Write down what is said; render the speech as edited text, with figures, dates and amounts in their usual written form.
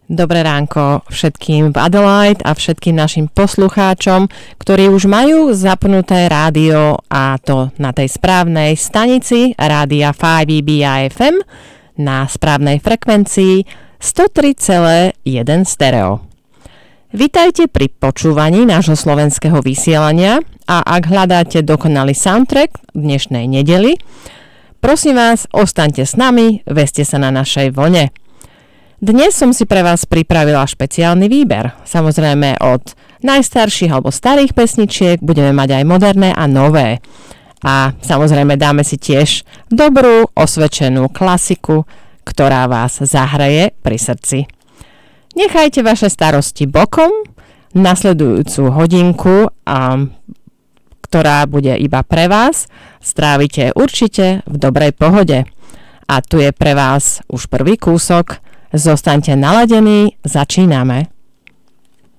Dobré ránko všetkým v Adelaide a všetkým našim poslucháčom, ktorí už majú zapnuté rádio, a to na tej správnej stanici rádia 5EBI FM na správnej frekvencii 103,1 stereo. Vitajte pri počúvaní nášho slovenského vysielania a ak hľadáte dokonalý soundtrack dnešnej nedeli, prosím vás, ostaňte s nami, veste sa na našej vlne. Dnes som si pre vás pripravila špeciálny výber. Samozrejme od najstarších alebo starých pesničiek budeme mať aj moderné a nové. A samozrejme dáme si tiež dobrú, osvedčenú klasiku, ktorá vás zahreje pri srdci. Nechajte vaše starosti bokom, nasledujúcu hodinku, ktorá bude iba pre vás, strávite určite v dobrej pohode. A tu je pre vás už prvý kúsok. Zostaňte naladení, začíname.